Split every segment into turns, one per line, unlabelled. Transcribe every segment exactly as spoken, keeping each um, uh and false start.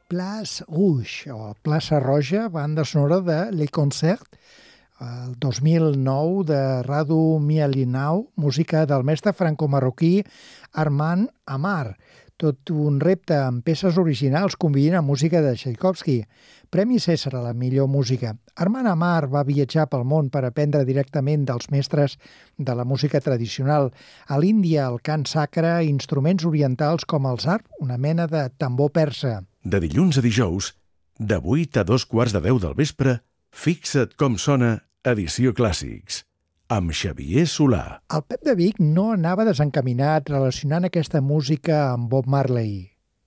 Place Rouge, o Plaça Roja, banda sonora de Le Concert, el dos mil nou de Radu Mialinau, música del mestre franco-marroquí Armand Amar. Tot un repte amb peces originals convivint amb música de Tchaikovsky. Premi César a la millor música. Armand Amar va viatjar pel món per aprendre directament dels mestres de la música tradicional. A l'Índia, el cant sacre, instruments orientals com el zarb, una mena de tambor persa.
De dilluns a dijous, de vuit a dos quarts de deu del vespre, Fixa't com sona, edició Clàssics, amb Xavier Solà.
El Pep de Vic no anava desencaminat relacionant aquesta música amb Bob Marley.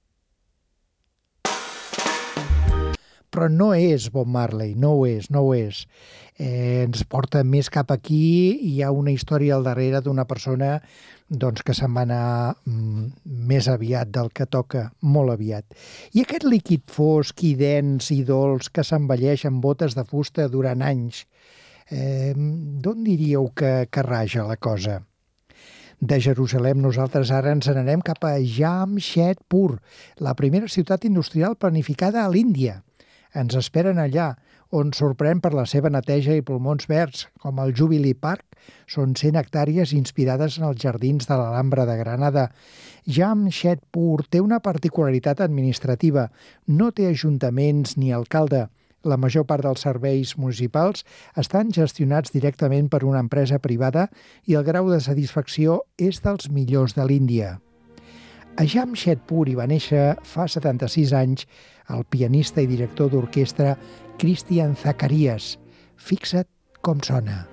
Però no és Bob Marley, no ho és, no ho és. Eh, ens porta més cap aquí i hi ha una història al darrere d'una persona doncs, que se'n va anar mm, més aviat del que toca, molt aviat. I aquest líquid fosc i dens i dolç que s'envelleix amb botes de fusta durant anys, Eh, d'on diríeu que, que raja la cosa? De Jerusalem nosaltres ara ens n'anem cap a Jamshedpur, la primera ciutat industrial planificada a l'Índia. Ens esperen allà, on sorprèn per la seva neteja i pulmons verds, com el Jubilee Park. Són cent hectàrees inspirades en els jardins de l'Alhambra de Granada. Jamshedpur té una particularitat administrativa. No té ajuntaments ni alcalde. La major part dels serveis municipals estan gestionats directament per una empresa privada i el grau de satisfacció és dels millors de l'Índia. A Jamshedpur hi va néixer fa setanta-sis anys el pianista i director d'orquestra Christian Zacharias. Fixa't com sona.